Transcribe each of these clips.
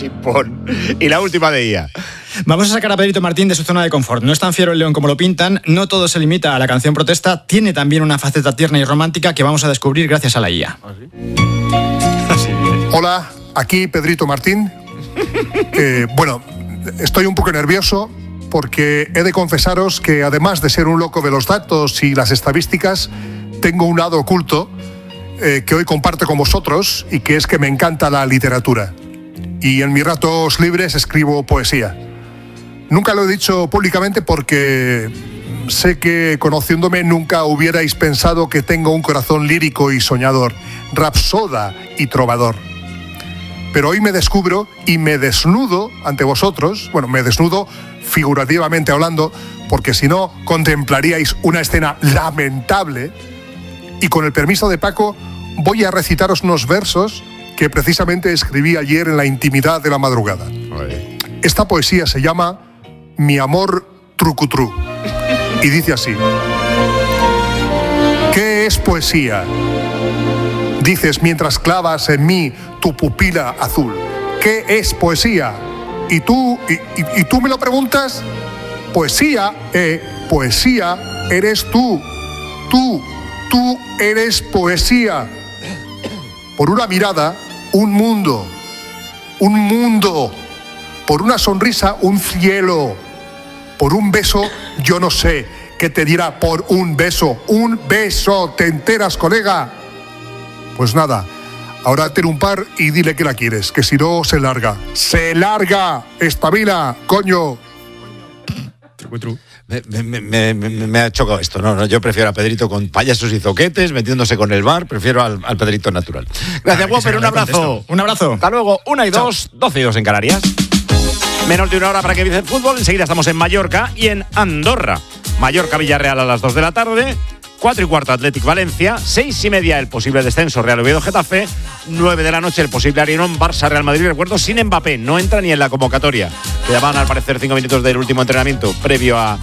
chimpón. Y la última de ella. Vamos a sacar a Pedrito Martín de su zona de confort. No es tan fiero el león como lo pintan, no todo se limita a la canción protesta, tiene también una faceta tierna y romántica que vamos a descubrir gracias a la IA. Hola, aquí Pedrito Martín. Bueno, estoy un poco nervioso porque he de confesaros que además de ser un loco de los datos y las estadísticas, tengo un lado oculto que hoy comparto con vosotros y que es que me encanta la literatura. Y en mis ratos libres escribo poesía. Nunca lo he dicho públicamente porque sé que, conociéndome, nunca hubierais pensado que tengo un corazón lírico y soñador, rapsoda y trovador. Pero hoy me descubro y me desnudo ante vosotros. Bueno, me desnudo figurativamente hablando, porque si no, contemplaríais una escena lamentable. Y con el permiso de Paco, voy a recitaros unos versos que precisamente escribí ayer en la intimidad de la madrugada. Esta poesía se llama Mi amor trucutru y dice así: ¿qué es poesía? Dices mientras clavas en mí tu pupila azul. ¿Qué es poesía? ¿Y tú me lo preguntas? Poesía eres tú. Tú eres poesía. Por una mirada, un mundo. Por una sonrisa, un cielo. Por un beso, yo no sé qué te dirá por un beso. Un beso, ¿te enteras, colega? Pues nada, ahora ten un par y dile que la quieres, que si no se larga. ¡Se larga! ¡Espabila, coño! Me ha chocado esto. No, yo prefiero a Pedrito con payasos y zoquetes, metiéndose con el bar. Prefiero al Pedrito natural. Gracias, Whopper, un abrazo. Un abrazo. Hasta luego. 1:02, 12:02 en Canarias. Menos de una hora para que empiece el fútbol. Enseguida estamos en Mallorca y en Andorra. Mallorca-Villarreal a las 2 de la tarde. 4:15 Athletic Valencia, 6:30 el posible descenso Real Oviedo Getafe, 9 de la noche el posible Arenón Barça Real Madrid. Recuerdo, sin Mbappé, no entra ni en la convocatoria. Que van al parecer 5 minutos del último entrenamiento previo a,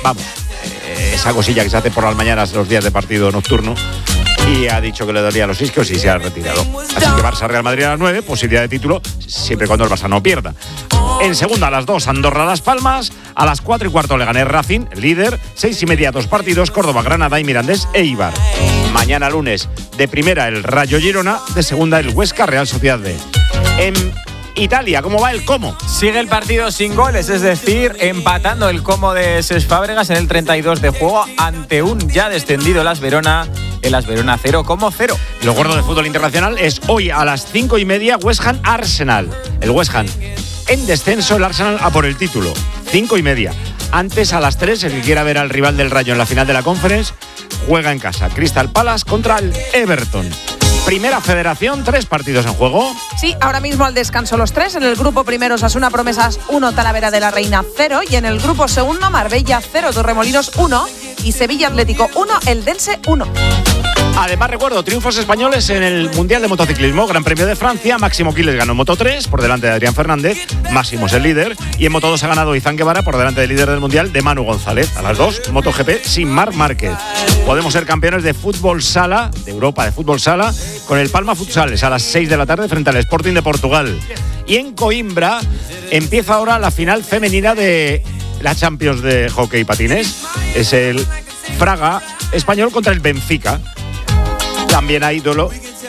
esa cosilla que se hace por las mañanas los días de partido nocturno. Y ha dicho que le daría los isquios y se ha retirado. Así que Barça Real Madrid a las 9, posibilidad de título, siempre y cuando el Barça no pierda. En segunda a las 2, Andorra Las Palmas. A las 4:15 Leganés Racing, líder. 6:30 2 partidos, Córdoba Granada y Mirandés Eibar. Mañana lunes, de primera el Rayo Girona, de segunda el Huesca Real Sociedad B. En Italia, ¿cómo va el Como? Sigue el partido sin goles, es decir, empatando el Como de Cesc Fábregas en el 32 de juego ante un ya descendido Las Verona. El Las Verona 0-0. Lo gordo de fútbol internacional es hoy a las 5:30 West Ham Arsenal. El West Ham en descenso, el Arsenal a por el título. 5:30. Antes a las 3, el que quiera ver al rival del Rayo en la final de la Conference, juega en casa. Crystal Palace contra el Everton. Primera Federación, 3 partidos en juego. Sí, ahora mismo al descanso los 3. En el grupo primero, Osasuna Promesas 1, Talavera de la Reina 0. Y en el grupo segundo, Marbella 0, Torremolinos 1. Y Sevilla Atlético 1, Eldense 1. Además, recuerdo, triunfos españoles en el Mundial de Motociclismo, Gran Premio de Francia. Máximo Quiles ganó en Moto 3 por delante de Adrián Fernández. Máximo es el líder. Y en Moto 2 ha ganado Izan Guevara por delante del líder del Mundial, de Manu González. A las 2, MotoGP sin Marc Márquez. Podemos ser campeones de fútbol sala, de Europa de fútbol sala, con el Palma Futsales a las 6 de la tarde frente al Sporting de Portugal. Y en Coimbra empieza ahora la final femenina de la Champions de hockey y patines. Es el Praga español contra el Benfica. También hay duelo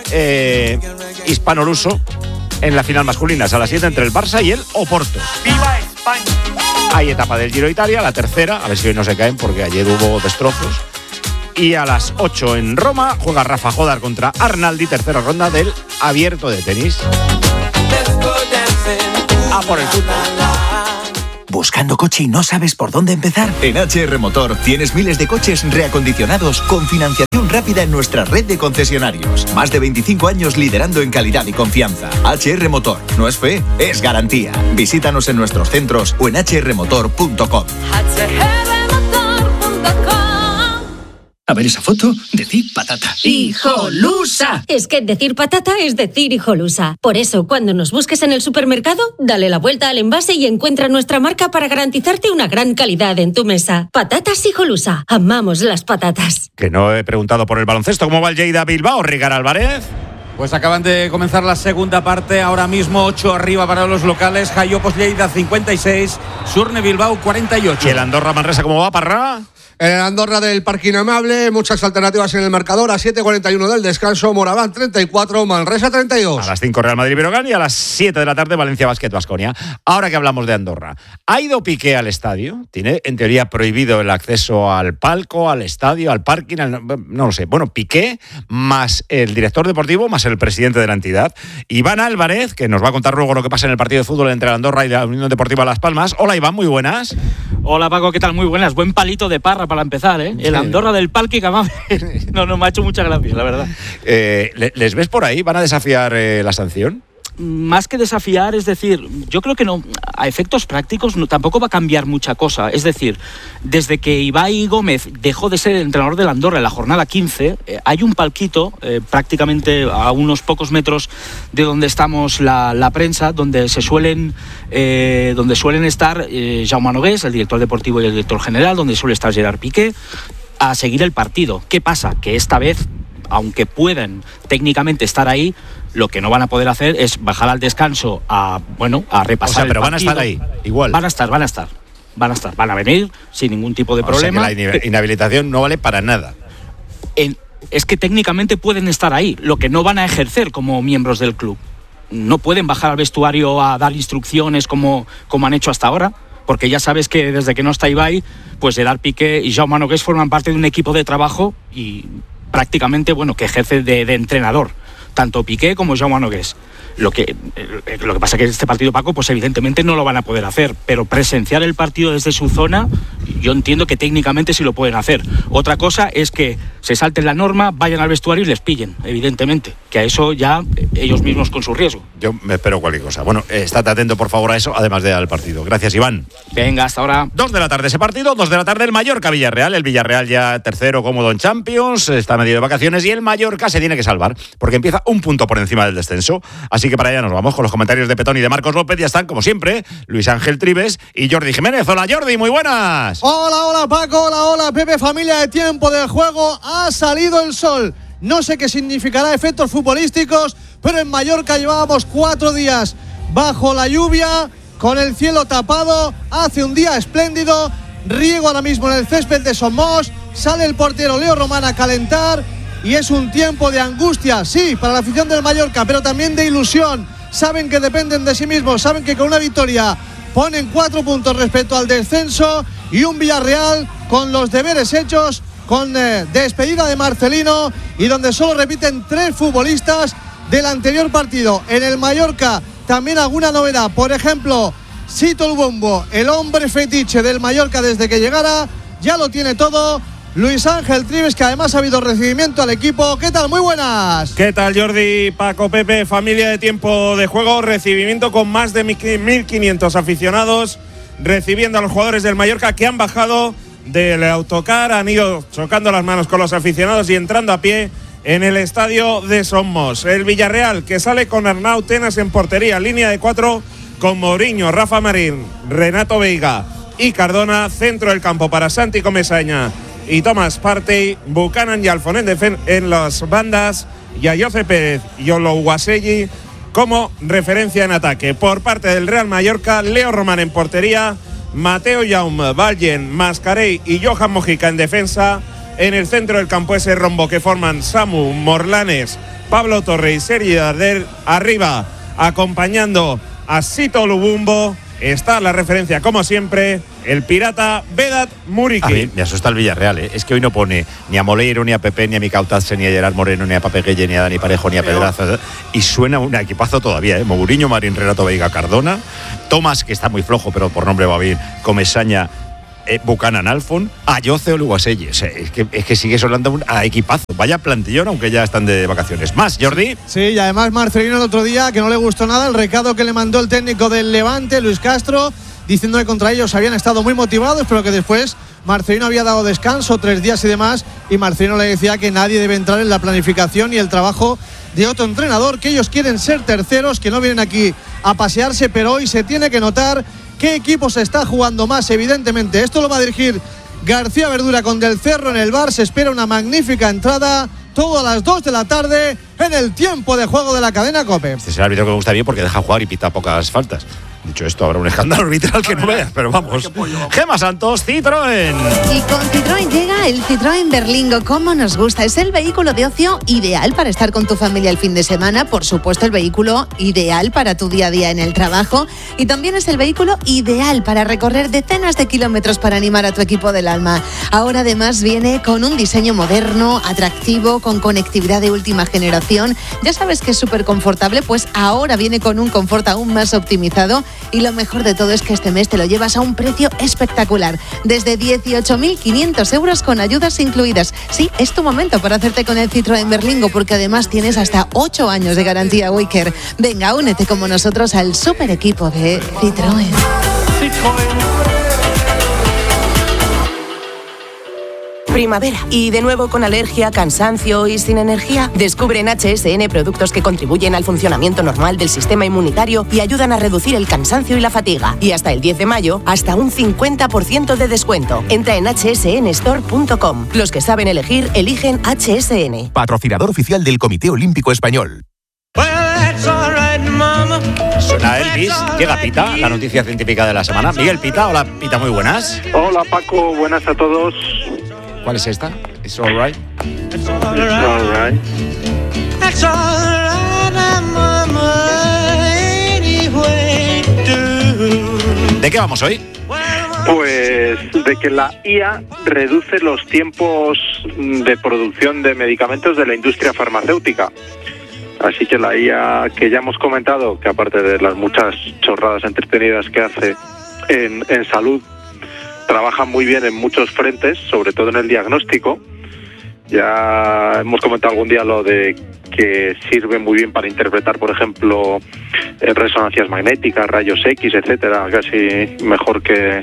hispano-luso en la final masculina. Es a las 7 entre el Barça y el Oporto. ¡Viva España! Hay etapa del Giro de Italia, la tercera. A ver si hoy no se caen porque ayer hubo destrozos. Y a las 8 en Roma juega Rafa Jodar contra Arnaldi, tercera ronda del Abierto de tenis. A por el fútbol. ¿Buscando coche y no sabes por dónde empezar? En HR Motor tienes miles de coches reacondicionados con financiación rápida en nuestra red de concesionarios. Más de 25 años liderando en calidad y confianza. HR Motor. No es fe, es garantía. Visítanos en nuestros centros o en hrmotor.com. A ver esa foto, decir patata. ¡Hijolusa! Es que decir patata es decir hijolusa. Por eso, cuando nos busques en el supermercado, dale la vuelta al envase y encuentra nuestra marca para garantizarte una gran calidad en tu mesa. Patatas Hijolusa. Amamos las patatas. Que no he preguntado por el baloncesto. ¿Cómo va el Lleida Bilbao, Rigar Álvarez? Pues acaban de comenzar la segunda parte, ahora mismo 8 arriba para los locales, Jaiopos Lleida 56, Surne Bilbao 48. ¿Y el Andorra Manresa cómo va, Parra? El Andorra del Parque Amable, muchas alternativas en el marcador. A 7:41 del descanso, Moraván 34, Manresa 32. A las 5 Real Madrid Breogán y a las 7 de la tarde Valencia Basket Baskonia. Ahora que hablamos de Andorra, ¿ha ido Piqué al estadio? Tiene en teoría prohibido el acceso al palco, al estadio, al parking, no lo sé. Bueno, Piqué más el director deportivo más el presidente de la entidad. Iván Álvarez, que nos va a contar luego lo que pasa en el partido de fútbol entre el Andorra y la Unión Deportiva Las Palmas. Hola Iván, muy buenas. Hola Paco, ¿qué tal? Muy buenas. Buen palito de Parra para empezar, ¿eh? El Andorra del Parque Amable. No, me ha hecho mucha gracia, la verdad. ¿Les ves por ahí? ¿Van a desafiar la sanción? Más que desafiar, es decir, yo creo que no, a efectos prácticos tampoco va a cambiar mucha cosa. Es decir, desde que Ibai Gómez dejó de ser el entrenador del Andorra en la jornada 15, hay un palquito prácticamente a unos pocos metros de donde estamos la prensa, donde suelen estar Jaume Nogués, el director deportivo y el director general, donde suele estar Gerard Piqué, a seguir el partido. ¿Qué pasa? Que esta vez, aunque puedan técnicamente estar ahí, lo que no van a poder hacer es bajar al descanso a repasar. O sea, pero el van a estar ahí, igual. Van a venir sin ningún tipo de problema. O sea que la inhabilitación no vale para nada. Es que técnicamente pueden estar ahí, lo que no van a ejercer como miembros del club. No pueden bajar al vestuario a dar instrucciones como han hecho hasta ahora, porque ya sabes que desde que no está Ibai, pues Gerard Piqué y Jaume Nogués forman parte de un equipo de trabajo y prácticamente, que ejerce de entrenador, tanto Piqué como Jaume Nogués. Lo que pasa es que este partido, Paco, pues evidentemente no lo van a poder hacer, pero presenciar el partido desde su zona, yo entiendo que técnicamente sí lo pueden hacer. Otra cosa es que se salten la norma, vayan al vestuario y les pillen, evidentemente, que a eso ya ellos mismos con su riesgo. Yo me espero cualquier cosa. Bueno, estate atento por favor a eso, además de al partido. Gracias, Iván. Venga, hasta ahora. 2 de la tarde ese partido, 2 de la tarde el Mallorca-Villarreal. El Villarreal ya tercero cómodo en Champions, está medio de vacaciones y el Mallorca se tiene que salvar, porque empieza un punto por encima del descenso. Así que para allá nos vamos con los comentarios de Petón y de Marcos López. Ya están, como siempre, Luis Ángel Trives y Jordi Jiménez. Hola Jordi, muy buenas. Hola Paco, hola Pepe, familia de Tiempo de Juego. Ha salido el sol. No sé qué significará efectos futbolísticos, pero en Mallorca llevábamos 4 días bajo la lluvia, con el cielo tapado. Hace un día espléndido. Riego ahora mismo en el césped de Somos. Sale el portero Leo Román a calentar. Y es un tiempo de angustia, sí, para la afición del Mallorca, pero también de ilusión. Saben que dependen de sí mismos, saben que con una victoria ponen 4 puntos respecto al descenso, y un Villarreal con los deberes hechos, con despedida de Marcelino, y donde solo repiten 3 futbolistas del anterior partido. En el Mallorca también alguna novedad, por ejemplo, Sito el Bombo, el hombre fetiche del Mallorca desde que llegara, ya lo tiene todo. Luis Ángel Trives, que además ha habido recibimiento al equipo. ¿Qué tal? Muy buenas. ¿Qué tal, Jordi, Paco, Pepe, familia de Tiempo de Juego? Recibimiento con más de 1.500 aficionados, recibiendo a los jugadores del Mallorca que han bajado del autocar, han ido chocando las manos con los aficionados y entrando a pie en el estadio de Somos. El Villarreal, que sale con Arnau Tenas en portería, línea de 4 con Mourinho, Rafa Marín, Renato Veiga y Cardona. Centro del campo para Santi Comesaña y Thomas Partey, Buchanan y Alfon en las bandas, y a Jose Pérez y Ologuaselli como referencia en ataque. Por parte del Real Mallorca, Leo Román en portería, Mateo Jaume, Vallen, Mascarell y Johan Mojica en defensa. En el centro del campo ese rombo que forman Samu, Morlanes, Pablo Torre y Sergi Darder. Arriba, acompañando a Sito Lubumbo, está la referencia, como siempre, el pirata Vedat Muriqui. A mí me asusta el Villarreal, ¿eh? Es que hoy no pone ni a Moleiro, ni a Pepe, ni a Micautase, ni a Gerard Moreno, ni a Pape Gueye, ni a Dani Parejo, ni a Pedraza. Y suena un equipazo todavía, ¿eh? Mourinho, Marín, Renato Veiga, Cardona, Tomás, que está muy flojo, pero por nombre va bien, Comesaña, Buchanan, Alfon, a Jose Oluwaseyi. O sea, es que sigue sonando a equipazo. Vaya plantillón, aunque ya están de vacaciones. ¿Más, Jordi? Sí, y además Marcelino el otro día, que no le gustó nada el recado que le mandó el técnico del Levante, Luis Castro, diciendo que contra ellos habían estado muy motivados, pero que después Marcelino había dado descanso, 3 días y demás, y Marcelino le decía que nadie debe entrar en la planificación y el trabajo de otro entrenador, que ellos quieren ser terceros, que no vienen aquí a pasearse, pero hoy se tiene que notar qué equipo se está jugando más, evidentemente. Esto lo va a dirigir García Verdura con Del Cerro en el bar. Se espera una magnífica entrada todo a las 2 de la tarde en el tiempo de juego de la cadena COPE. Este es el árbitro que me gusta bien porque deja jugar y pita pocas faltas. Dicho esto, habrá un escándalo arbitral que no veas, pero vamos. Gemma Santos, Citroën. Y con Citroën llega el Citroën Berlingo. Como nos gusta, es el vehículo de ocio ideal para estar con tu familia el fin de semana. Por supuesto, el vehículo ideal para tu día a día en el trabajo. Y también es el vehículo ideal para recorrer decenas de kilómetros para animar a tu equipo del alma. Ahora además viene con un diseño moderno, atractivo, con conectividad de última generación. Ya sabes que es súper confortable, pues ahora viene con un confort aún más optimizado. Y lo mejor de todo es que este mes te lo llevas a un precio espectacular, desde 18.500 euros con ayudas incluidas. Sí, es tu momento para hacerte con el Citroën Berlingo, porque además tienes hasta 8 años de garantía Wicker. Venga, únete como nosotros al super equipo de Citroën. Primavera. ¿Y de nuevo con alergia, cansancio y sin energía? Descubre en HSN productos que contribuyen al funcionamiento normal del sistema inmunitario y ayudan a reducir el cansancio y la fatiga. Y hasta el 10 de mayo, hasta un 50% de descuento. Entra en hsnstore.com. Los que saben elegir, eligen HSN. Patrocinador oficial del Comité Olímpico Español. Suena Elvis, llega Pita, la noticia científica de la semana. Miguel Pita, hola Pita, muy buenas. Hola Paco, buenas a todos. ¿Cuál es esta? ¿It's alright? It's alright. It's alright, ¿De qué vamos hoy? Pues de que la IA reduce los tiempos de producción de medicamentos de la industria farmacéutica. Así que la IA que ya hemos comentado, que aparte de las muchas chorradas entretenidas que hace en salud, trabaja muy bien en muchos frentes, sobre todo en el diagnóstico. Ya hemos comentado algún día lo de que sirve muy bien para interpretar, por ejemplo, resonancias magnéticas, rayos X, etcétera, casi mejor que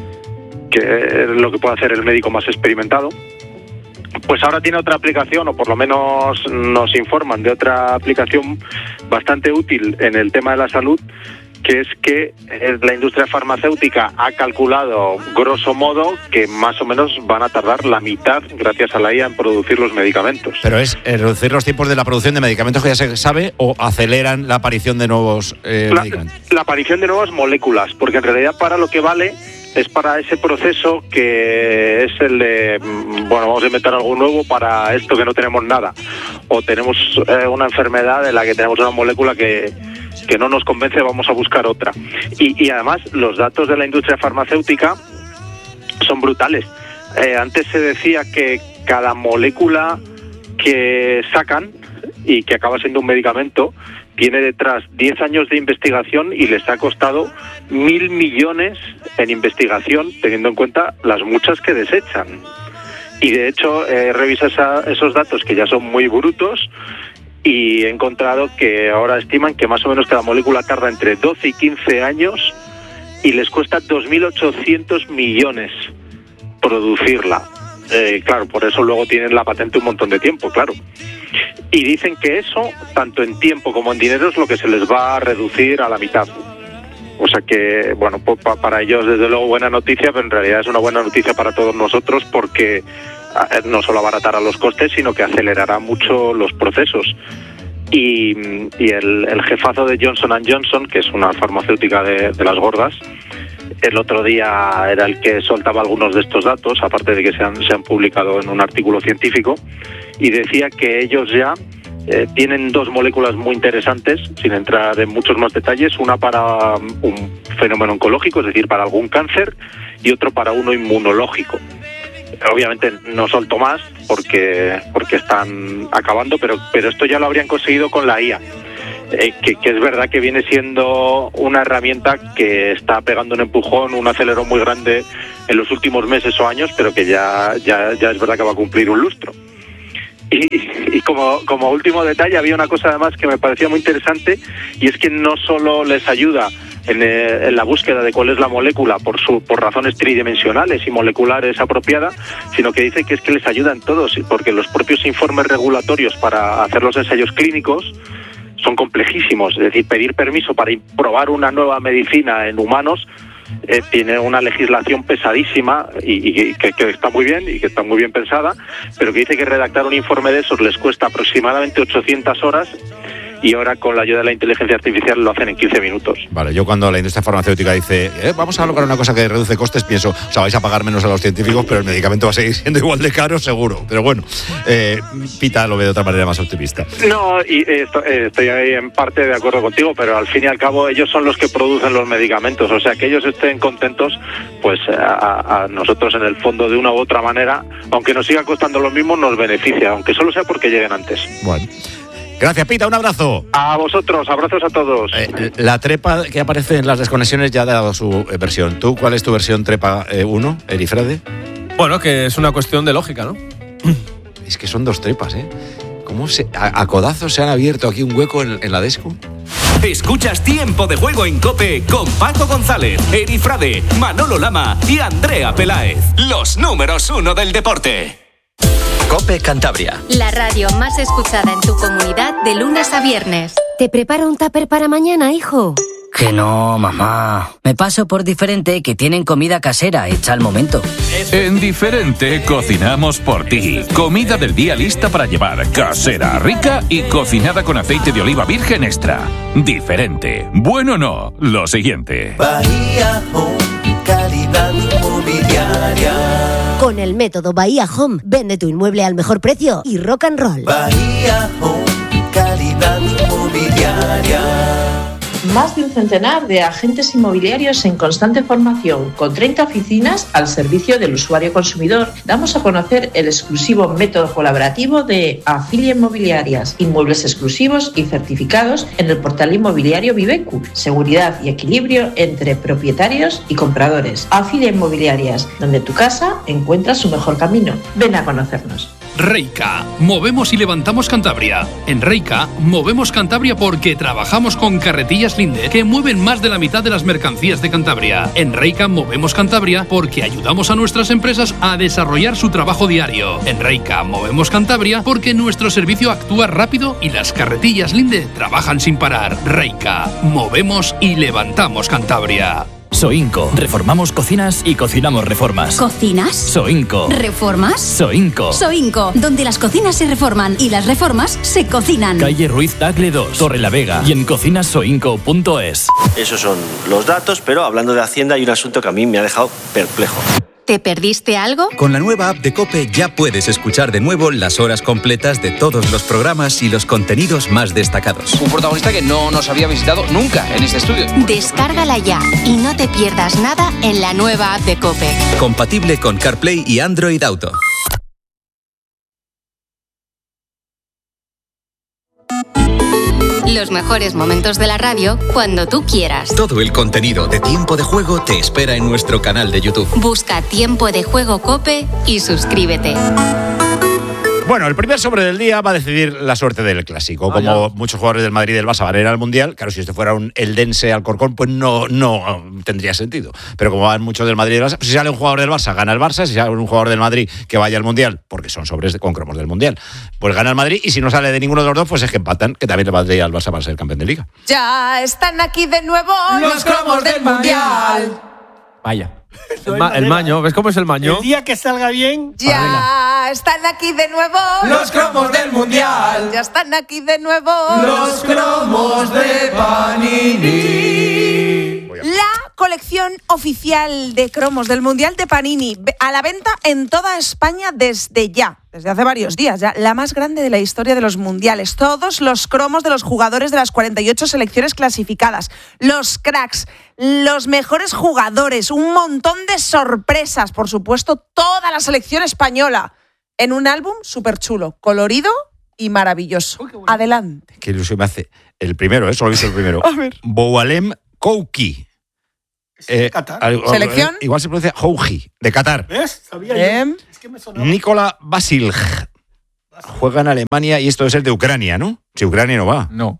lo que puede hacer el médico más experimentado. Pues ahora tiene otra aplicación, o por lo menos nos informan de otra aplicación bastante útil en el tema de la salud, que es que la industria farmacéutica ha calculado, grosso modo, que más o menos van a tardar la mitad, gracias a la IA, en producir los medicamentos. ¿Pero es reducir los tiempos de la producción de medicamentos que ya se sabe o aceleran la aparición de nuevos medicamentos? La aparición de nuevas moléculas, porque en realidad para lo que vale es para ese proceso que es el de, bueno, vamos a inventar algo nuevo para esto que no tenemos nada. O tenemos una enfermedad en la que tenemos una molécula que no nos convence, vamos a buscar otra. Y además los datos de la industria farmacéutica son brutales. Antes se decía que cada molécula que sacan y que acaba siendo un medicamento tiene detrás 10 años de investigación y les ha costado 1.000 millones en investigación, teniendo en cuenta las muchas que desechan. Y de hecho revisa esos datos que ya son muy brutos y he encontrado que ahora estiman que más o menos cada molécula tarda entre 12 y 15 años y les cuesta 2.800 millones producirla. Claro, por eso luego tienen la patente un montón de tiempo, claro. Y dicen que eso, tanto en tiempo como en dinero, es lo que se les va a reducir a la mitad. O sea que, bueno, pues para ellos desde luego buena noticia, pero en realidad es una buena noticia para todos nosotros porque no solo abaratará los costes, sino que acelerará mucho los procesos. Y el jefazo de Johnson & Johnson, que es una farmacéutica de las gordas, el otro día era el que soltaba algunos de estos datos, aparte de que se han publicado en un artículo científico, y decía que ellos ya tienen 2 moléculas muy interesantes, sin entrar en muchos más detalles, una para un fenómeno oncológico, es decir, para algún cáncer, y otro para uno inmunológico. Obviamente no soltó más porque están acabando, pero esto ya lo habrían conseguido con la IA. Que es verdad que viene siendo una herramienta que está pegando un empujón, un acelerón muy grande en los últimos meses o años, pero que ya es verdad que va a cumplir un lustro. Y como último detalle, había una cosa además que me parecía muy interesante, y es que no solo les ayuda en la búsqueda de cuál es la molécula por razones tridimensionales y moleculares apropiadas, sino que dice que es que les ayudan todos, porque los propios informes regulatorios para hacer los ensayos clínicos son complejísimos. Es decir, pedir permiso para probar una nueva medicina en humanos tiene una legislación pesadísima y que está muy bien y que está muy bien pensada, pero que dice que redactar un informe de esos les cuesta aproximadamente 800 horas. Y ahora con la ayuda de la inteligencia artificial lo hacen en 15 minutos. Vale, yo cuando la industria farmacéutica dice vamos a lograr una cosa que reduce costes, pienso, o sea, vais a pagar menos a los científicos, pero el medicamento va a seguir siendo igual de caro, seguro. Pero bueno, Pita lo ve de otra manera más optimista. No, y estoy ahí en parte de acuerdo contigo, pero al fin y al cabo ellos son los que producen los medicamentos. O sea, que ellos estén contentos, pues a nosotros en el fondo de una u otra manera, aunque nos siga costando lo mismo, nos beneficia, aunque solo sea porque lleguen antes. Bueno. Gracias, Pita, un abrazo. A vosotros, abrazos a todos. La trepa que aparece en las desconexiones ya ha dado su versión. ¿Tú cuál es tu versión trepa 1, Erifrade? Bueno, que es una cuestión de lógica, ¿no? Es que son dos trepas, ¿eh? ¿Cómo a codazos se han abierto aquí un hueco en la desco? Escuchas Tiempo de Juego en COPE con Paco González, Erifrade, Manolo Lama y Andrea Peláez. Los números 1 del deporte. COPE Cantabria. La radio más escuchada en tu comunidad de lunes a viernes. ¿Te preparo un tupper para mañana, hijo? Que no, mamá. Me paso por Diferente, que tienen comida casera hecha al momento. En Diferente cocinamos por ti. Comida del día lista para llevar, casera, rica y cocinada con aceite de oliva virgen extra. Diferente. Bueno, no. Lo siguiente. Bahía Home, calidad inmobiliaria. Con el método Bahía Home, vende tu inmueble al mejor precio y rock and roll. Bahía Home, calidad inmobiliaria. Más de un centenar de agentes inmobiliarios en constante formación, con 30 oficinas al servicio del usuario consumidor, damos a conocer el exclusivo método colaborativo de Afilia Inmobiliarias, inmuebles exclusivos y certificados en el portal inmobiliario Vivecu, seguridad y equilibrio entre propietarios y compradores. Afilia Inmobiliarias, donde tu casa encuentra su mejor camino. Ven a conocernos. Reika, movemos y levantamos Cantabria. En Reika, movemos Cantabria porque trabajamos con carretillas Linde, que mueven más de la mitad de las mercancías de Cantabria. En Reika, movemos Cantabria porque ayudamos a nuestras empresas a desarrollar su trabajo diario. En Reika, movemos Cantabria porque nuestro servicio actúa rápido y las carretillas Linde trabajan sin parar. Reika, movemos y levantamos Cantabria. Soinco. Reformamos cocinas y cocinamos reformas. ¿Cocinas? Soinco. ¿Reformas? Soinco. Soinco, donde las cocinas se reforman y las reformas se cocinan. Calle Ruiz Tagle 2, Torre la Vega y en cocinasoinco.es. Esos son los datos, pero hablando de Hacienda hay un asunto que a mí me ha dejado perplejo. ¿Te perdiste algo? Con la nueva app de COPE ya puedes escuchar de nuevo las horas completas de todos los programas y los contenidos más destacados. Un protagonista que no nos había visitado nunca en este estudio. Descárgala ya y no te pierdas nada en la nueva app de COPE. Compatible con CarPlay y Android Auto. Los mejores momentos de la radio cuando tú quieras. Todo el contenido de Tiempo de Juego te espera en nuestro canal de YouTube. Busca Tiempo de Juego COPE y suscríbete. Bueno, el primer sobre del día va a decidir la suerte del clásico. Como muchos jugadores del Madrid y del Barça van a ir al Mundial, claro, si este fuera un Eldense Alcorcón, pues no tendría sentido. Pero como van muchos del Madrid y del Barça, pues si sale un jugador del Barça, gana el Barça. Si sale un jugador del Madrid que vaya al Mundial, porque son sobres con cromos del Mundial, pues gana el Madrid. Y si no sale de ninguno de los dos, pues es que empatan, que también el Madrid y el Barça van a ser campeón de Liga. Ya están aquí de nuevo los cromos del Mundial. Vaya. El maño, ¿ves cómo es el maño? El día que salga bien. Ya están aquí de nuevo los cromos del Mundial. Ya están aquí de nuevo los cromos de Panini. La colección oficial de cromos del Mundial de Panini, a la venta en toda España desde hace varios días ya, la más grande de la historia de los mundiales. Todos los cromos de los jugadores de las 48 selecciones clasificadas, los cracks, los mejores jugadores, un montón de sorpresas, por supuesto, toda la selección española en un álbum súper chulo, colorido y maravilloso. Adelante. Qué ilusión me hace. El primero, solo he visto el primero. A ver. Boualem Kouki. ¿Selección? Igual se pronuncia Houji, de Qatar. ¿Ves? Sabía yo. Es que me sonaba. Nikola Vasilj. Juega en Alemania y esto es el de Ucrania, ¿no? Si Ucrania no va. No.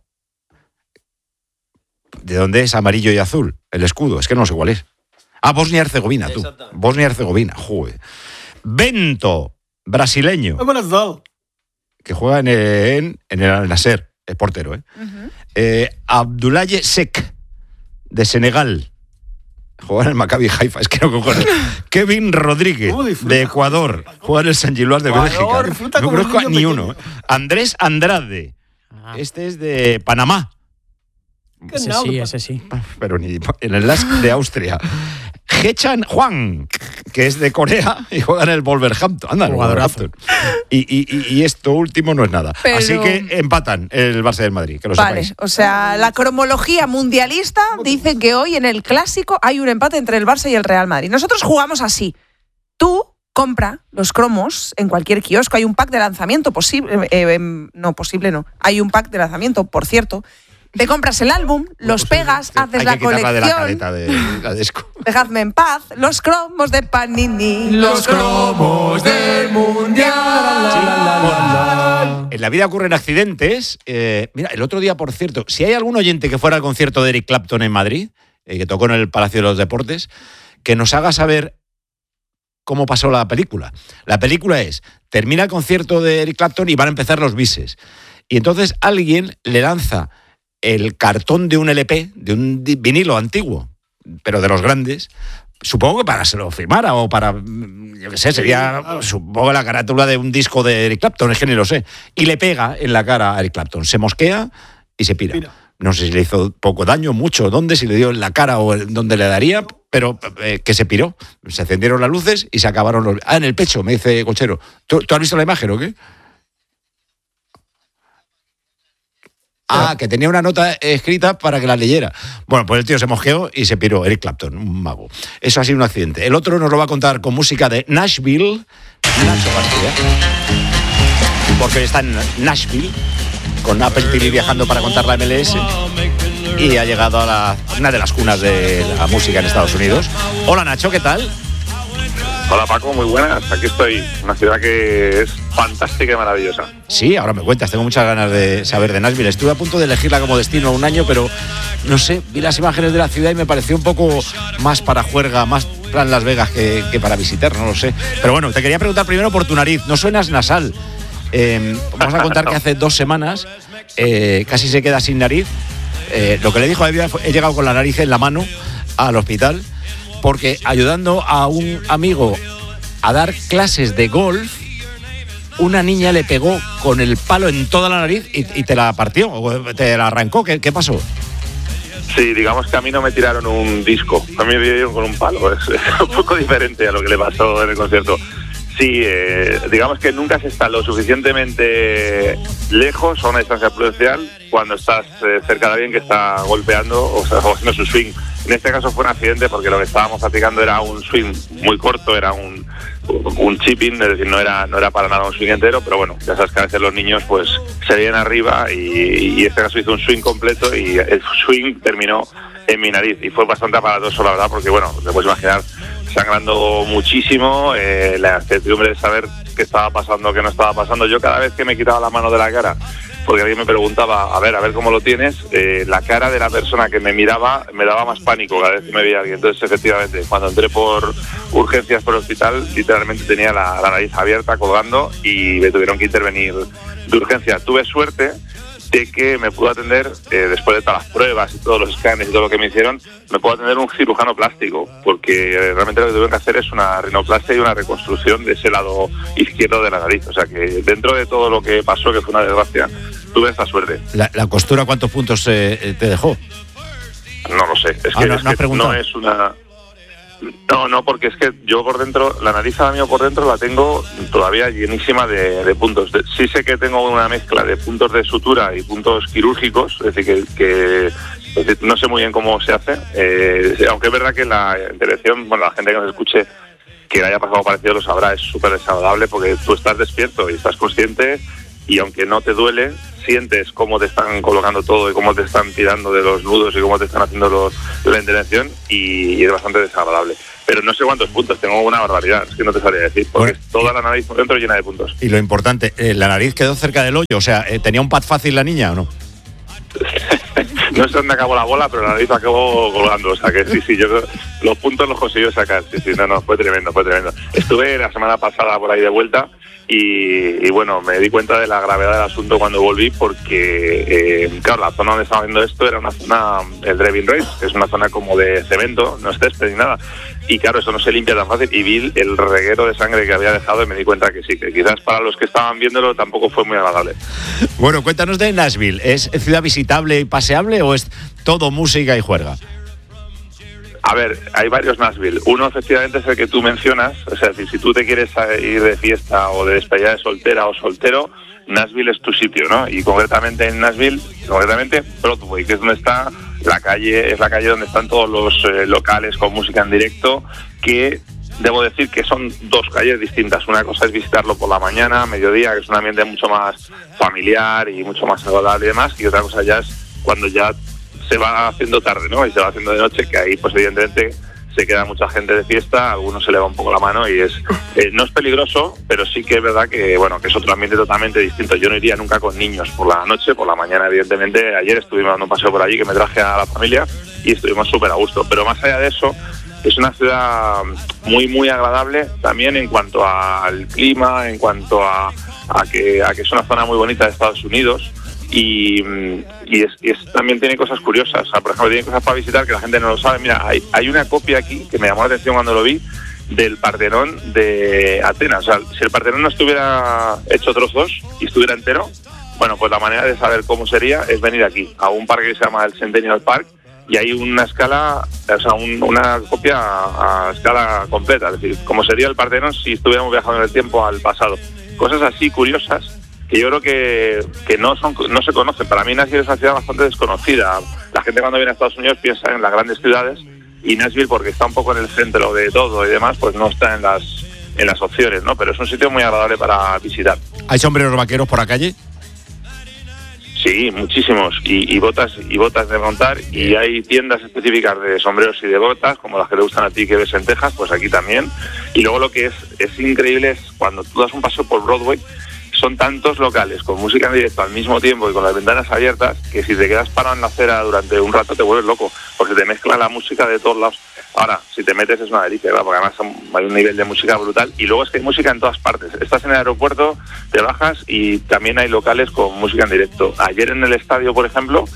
¿De dónde es amarillo y azul? El escudo, es que no sé cuál es. Bosnia-Herzegovina, tú. Bosnia-Herzegovina, joder. Bento, brasileño. Que juega en el Al-Nasser, es portero, ¿eh? Uh-huh. Abdoulaye Seck, de Senegal. Juega en el Maccabi Haifa, es que no cojones. Kevin Rodríguez, de Ecuador, juega en el San Gilloise de Bélgica. No conozco a ni uno. Andrés Andrade, este es de Panamá. Ese sí. Pero ni en el LASK de Austria. Hechan Juan, que es de Corea y juega en el Wolverhampton. Anda, el Wolverhampton. Y esto último no es nada. Pero... Así que empatan el Barça del Madrid, que lo sepáis. O sea, la cromología mundialista dice que hoy en el Clásico hay un empate entre el Barça y el Real Madrid. Nosotros jugamos así. Tú compra los cromos en cualquier kiosco. Hay un pack de lanzamiento posible. No. Hay un pack de lanzamiento, por cierto. Te compras el álbum, los pegas, haces la colección. De la caleta de la disco. Dejadme en paz, los cromos de Panini. Los cromos del mundial. En la vida ocurren accidentes. Mira, el otro día, por cierto, si hay algún oyente que fuera al concierto de Eric Clapton en Madrid, que tocó en el Palacio de los Deportes, que nos haga saber cómo pasó la película. La película termina el concierto de Eric Clapton y van a empezar los bises. Y entonces alguien le lanza el cartón de un LP, de un vinilo antiguo, pero de los grandes, supongo que para que se lo firmara o para, yo qué sé, sería, supongo, la carátula de un disco de Eric Clapton, es que ni lo sé, y le pega en la cara a Eric Clapton, se mosquea y se pira. No sé si le hizo poco daño, mucho, dónde, si le dio en la cara o dónde le daría, pero que se piró. Se encendieron las luces y se acabaron los... en el pecho, me dice Cochero. ¿Tú has visto la imagen o qué? Que tenía una nota escrita para que la leyera. Bueno, pues el tío se mosqueó y se piró. Eric Clapton, un mago. Eso ha sido un accidente. El otro nos lo va a contar con música de Nashville. Nacho García. Porque está en Nashville, con Apple TV viajando para contar la MLS. Y ha llegado a una de las cunas de la música en Estados Unidos. Hola Nacho, ¿qué tal? Hola Paco, muy buenas. Aquí estoy. Una ciudad que es fantástica y maravillosa. Sí, ahora me cuentas. Tengo muchas ganas de saber de Nashville. Estuve a punto de elegirla como destino un año, pero no sé, vi las imágenes de la ciudad y me pareció un poco más para juerga, más plan Las Vegas que para visitar, no lo sé. Pero bueno, te quería preguntar primero por tu nariz. No suenas nasal. Vamos a contar que hace 2 semanas casi se queda sin nariz. Lo que le dijo a Evia fue: he llegado con la nariz en la mano al hospital porque ayudando a un amigo a dar clases de golf, una niña le pegó con el palo en toda la nariz y te la partió, o te la arrancó. ¿Qué pasó? Sí, digamos que a mí no me tiraron un disco, a mí me dieron con un palo. Es un poco diferente a lo que le pasó en el concierto. Sí, digamos que nunca se está lo suficientemente lejos a una distancia prudencial cuando estás cerca de alguien que está golpeando o haciendo su swing. En este caso fue un accidente porque lo que estábamos practicando era un swing muy corto, era un chipping, es decir, no era para nada un swing entero, pero bueno, ya sabes que a veces los niños pues se vienen arriba y en este caso hizo un swing completo y el swing terminó en mi nariz y fue bastante aparatoso, la verdad, porque bueno, te puedes imaginar, sangrando muchísimo, la incertidumbre de saber qué estaba pasando, qué no estaba pasando. Yo cada vez que me quitaba la mano de la cara, porque alguien me preguntaba, a ver cómo lo tienes, la cara de la persona que me miraba me daba más pánico cada vez que me veía alguien. Entonces, efectivamente, cuando entré por urgencias por el hospital, literalmente tenía la nariz abierta, colgando, y me tuvieron que intervenir de urgencia. Tuve suerte de que me pudo atender, después de todas las pruebas y todos los escáneres y todo lo que me hicieron, me pudo atender un cirujano plástico, porque realmente lo que tuvieron que hacer es una rinoplastia y una reconstrucción de ese lado izquierdo de la nariz. O sea que dentro de todo lo que pasó, que fue una desgracia, tuve esta suerte. ¿La costura cuántos puntos te dejó? No lo sé, es que no es una... No, porque es que yo por dentro, la nariz ahora mismo por dentro la tengo todavía llenísima de puntos. Sí sé que tengo una mezcla de puntos de sutura y puntos quirúrgicos, es decir, que no sé muy bien cómo se hace, aunque es verdad que la intervención, bueno, la gente que nos escuche que le haya pasado parecido lo sabrá, es súper desagradable porque tú estás despierto y estás consciente y aunque no te duele, sientes cómo te están colocando todo y cómo te están tirando de los nudos y cómo te están haciendo la intervención y es bastante desagradable. Pero no sé cuántos puntos, tengo una barbaridad, es que no te sabría decir, porque es toda la nariz por dentro llena de puntos. Y lo importante, la nariz quedó cerca del hoyo, o sea, ¿tenía un pad fácil la niña o no? No sé dónde acabó la bola, pero la nariz acabó colgando, o sea que sí, yo los puntos los consiguió sacar, sí, no, fue tremendo. Estuve la semana pasada por ahí de vuelta Y bueno, me di cuenta de la gravedad del asunto cuando volví porque, claro, la zona donde estaba haciendo esto era una zona, el driving range, que es una zona como de cemento, no es césped ni nada. Y claro, eso no se limpia tan fácil y vi el reguero de sangre que había dejado y me di cuenta que sí, que quizás para los que estaban viéndolo tampoco fue muy agradable. Bueno, cuéntanos de Nashville. ¿Es ciudad visitable y paseable o es todo música y juerga? A ver, hay varios Nashville. Uno, efectivamente, es el que tú mencionas. O sea, si tú te quieres ir de fiesta o de despedida de soltera o soltero, Nashville es tu sitio, ¿no? Y concretamente en Nashville, Broadway, que es donde está la calle, es la calle donde están todos los locales con música en directo, que debo decir que son dos calles distintas. Una cosa es visitarlo por la mañana, mediodía, que es un ambiente mucho más familiar y mucho más agradable y demás, y otra cosa ya es cuando ya se va haciendo tarde, ¿no? Y se va haciendo de noche, que ahí pues evidentemente se queda mucha gente de fiesta, a algunos se le va un poco la mano y no es peligroso, pero sí que es verdad que bueno, que es otro ambiente totalmente distinto. Yo no iría nunca con niños por la noche, por la mañana evidentemente. Ayer estuvimos dando un paseo por allí que me traje a la familia y estuvimos súper a gusto, pero más allá de eso es una ciudad muy muy agradable también en cuanto al clima, en cuanto a que es una zona muy bonita de Estados Unidos. Y también tiene cosas curiosas. O sea, por ejemplo, tiene cosas para visitar que la gente no lo sabe. Mira, hay una copia aquí que me llamó la atención cuando lo vi, del Partenón de Atenas. O sea, si el Partenón no estuviera hecho trozos y estuviera entero, bueno, pues la manera de saber cómo sería es venir aquí, a un parque que se llama el Centennial Park, y hay una escala, o sea, una copia a escala completa. Es decir, cómo sería el Partenón si estuviéramos viajando en el tiempo al pasado. Cosas así curiosas que yo creo que no se conocen. Para mí Nashville es una ciudad bastante desconocida. La gente cuando viene a Estados Unidos piensa en las grandes ciudades, y Nashville, porque está un poco en el centro de todo y demás, pues no está en las opciones, ¿no? Pero es un sitio muy agradable para visitar. ¿Hay sombreros vaqueros por la calle? Sí, muchísimos, y botas de montar, y hay tiendas específicas de sombreros y de botas, como las que le gustan a ti, que ves en Texas, pues aquí también. Y luego lo que es increíble es cuando tú das un paseo por Broadway, son tantos locales con música en directo al mismo tiempo y con las ventanas abiertas, que si te quedas parado en la acera durante un rato te vuelves loco, porque te mezcla la música de todos lados. Ahora, si te metes es una delicia, ¿verdad? Porque además hay un nivel de música brutal, y luego es que hay música en todas partes. Estás en el aeropuerto, te bajas y también hay locales con música en directo. Ayer en el estadio, por ejemplo,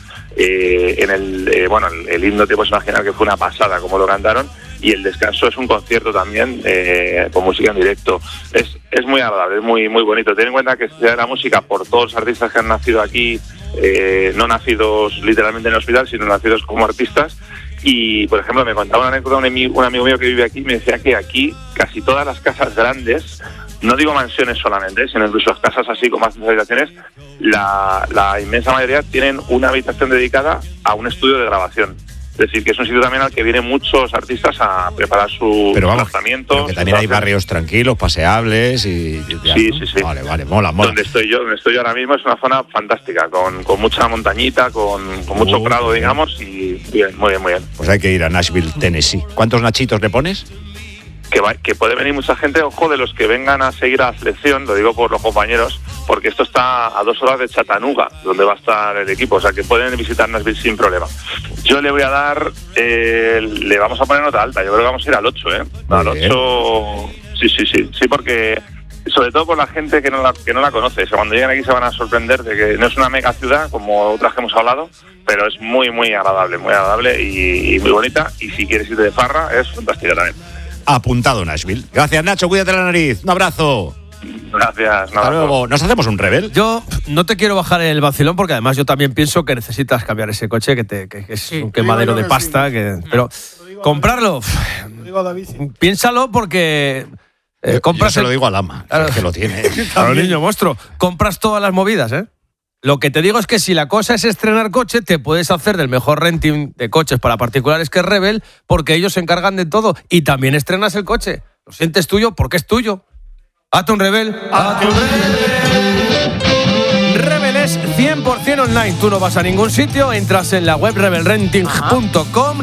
el himno te puedes imaginar que fue una pasada como lo cantaron, y el descanso es un concierto también con música en directo. Es muy agradable, es muy muy bonito. Ten en cuenta que se da la música por todos los artistas que han nacido aquí, no nacidos literalmente en el hospital, sino nacidos como artistas. Y, por ejemplo, me contaba una anécdota un amigo mío que vive aquí, me decía que aquí casi todas las casas grandes, no digo mansiones solamente, sino incluso las casas así con más habitaciones, la inmensa mayoría tienen una habitación dedicada a un estudio de grabación. Es decir, que es un sitio también al que vienen muchos artistas a preparar sus lanzamientos. Pero que también hay barrios tranquilos, paseables y sí, ¿no? Sí. Vale, mola. Donde estoy yo ahora mismo es una zona fantástica, con mucha montañita, con mucho prado, digamos, y bien, muy bien. Pues hay que ir a Nashville, Tennessee. ¿Cuántos nachitos le pones? Que puede venir mucha gente, ojo, de los que vengan a seguir a la selección, lo digo por los compañeros, porque esto está a 2 horas de Chattanooga, donde va a estar el equipo, o sea que pueden visitar Nashville sin problema. Yo le voy a dar, le vamos a poner nota alta, yo creo que vamos a ir al 8, al 8, sí, porque sobre todo por la gente que no la conoce, o sea, cuando lleguen aquí se van a sorprender de que no es una mega ciudad como otras que hemos hablado, pero es muy muy agradable y muy bonita, y si quieres ir de farra es fantástica también. Apuntado Nashville. Gracias, Nacho, cuídate la nariz. Un abrazo. Gracias. Hasta luego. ¿Nos hacemos un rebel? Yo no te quiero bajar el vacilón, porque además yo también pienso que necesitas cambiar ese coche, que es un quemadero de pasta. Pero comprarlo, piénsalo, porque compras. Yo se lo digo al ama, que lo tiene. Claro, niño monstruo. Compras todas las movidas, ¿eh? Lo que te digo es que si la cosa es estrenar coche, te puedes hacer del mejor renting de coches para particulares, que es Rebel, porque ellos se encargan de todo, y también estrenas el coche. Lo sientes tuyo porque es tuyo. Hazte un Rebel. Rebel es 100% online. Tú no vas a ningún sitio, entras en la web rebelrenting.com,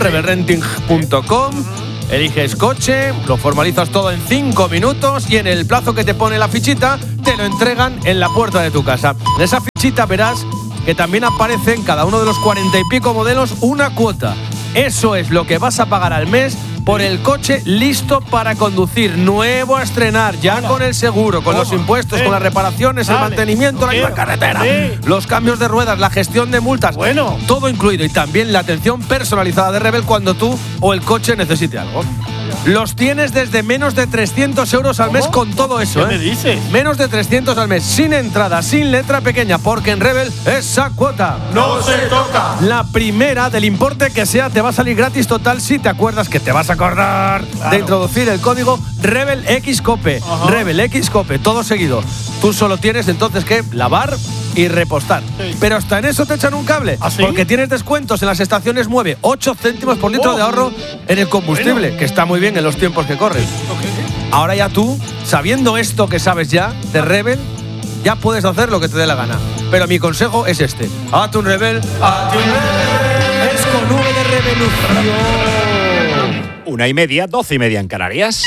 eliges coche, lo formalizas todo en 5 minutos y en el plazo que te pone la fichita te lo entregan en la puerta de tu casa. En esa fichita verás que también aparece en cada uno de los 40 y pico modelos una cuota. Eso es lo que vas a pagar al mes por el coche listo para conducir, nuevo a estrenar, ya con el seguro, con los impuestos, con las reparaciones, el mantenimiento, la misma carretera, los cambios de ruedas, la gestión de multas, todo incluido, y también la atención personalizada de Rebel cuando tú o el coche necesite algo. Los tienes desde menos de 300 euros al mes con todo eso. ¿Qué me dices? Menos de 300 al mes, sin entrada, sin letra pequeña, porque en Rebel esa cuota no se toca. La primera, del importe que sea, te va a salir gratis total si te acuerdas, que te vas a acordar de introducir el código Rebel X Cope. Rebel X Cope, todo seguido. Tú solo tienes entonces que lavar y repostar. Pero hasta en eso te echan un cable. ¿Ah, sí? Porque tienes descuentos en las estaciones Mueve, 8 céntimos por litro de ahorro en el combustible, que está muy bien en los tiempos que corren. Ahora ya tú, sabiendo esto que sabes ya de Rebel, ya puedes hacer lo que te dé la gana. Pero mi consejo es este: hazte un Rebel, hazte un Rebel. Es con V de revolución. 1:30, 12:30 en Canarias.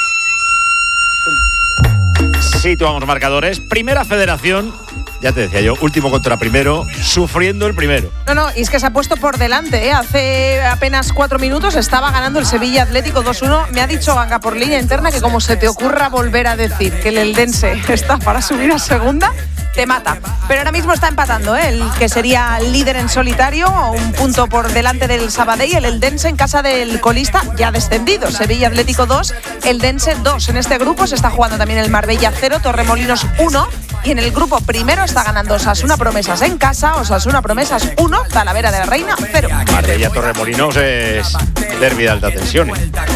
Situamos marcadores. Primera Federación, ya te decía yo, último contra primero, sufriendo el primero. No, y es que se ha puesto por delante, ¿eh? Hace apenas 4 minutos estaba ganando el Sevilla Atlético 2-1. Me ha dicho Ganga por línea interna que como se te ocurra volver a decir que el Eldense está para subir a segunda, te mata. Pero ahora mismo está empatando, ¿eh? El que sería líder en solitario, un punto por delante del Sabadell, el Eldense en casa del colista ya descendido. Sevilla Atlético 2, Eldense 2. En este grupo se está jugando también el Marbella 0, Torremolinos 1. Y en el grupo primero está ganando Osasuna Promesas en casa, Osasuna Promesas 1, Talavera de la Reina 0. Marbella Torremolinos es derbi de alta tensión.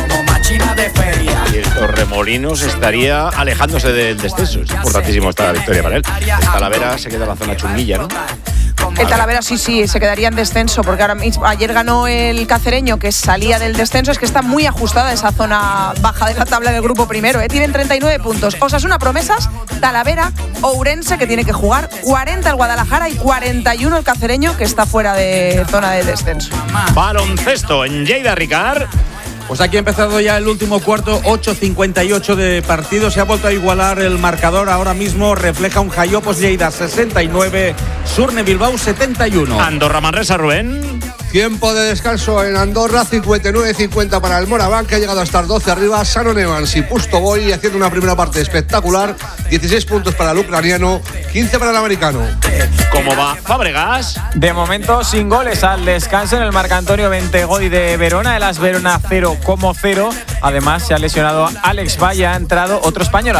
Y el Torremolinos estaría alejándose del descenso. Es importantísimo esta victoria para él. El Talavera se queda en la zona chunguilla, ¿no? El Talavera sí, se quedaría en descenso, porque ahora mismo, ayer ganó el Cacereño, que salía del descenso. Es que está muy ajustada esa zona baja de la tabla del grupo primero, ¿eh? Tienen 39 puntos. Osasuna Promesas, Talavera, Ourense, que tiene que jugar, 40 el Guadalajara y 41 el Cacereño, que está fuera de zona de descenso. Baloncesto en Lleida, Ricard. Pues aquí ha empezado ya el último cuarto, 8:58 de partido. Se ha vuelto a igualar el marcador. Ahora mismo refleja un Jaiopos Lleida 69, Surne Bilbao 71. Andorra Manresa, Rubén. Tiempo de descanso en Andorra, 59-50 para el Moraván, que ha llegado a estar 12 arriba. Sanon Evans y Pustoboy haciendo una primera parte espectacular. 16 puntos para el ucraniano, 15 para el americano. ¿Cómo va Fábregas? De momento sin goles al descanso en el marcatorio Bentegodi de Verona. El AS Verona 0-0. Además se ha lesionado Alex Valle, ha entrado otro español.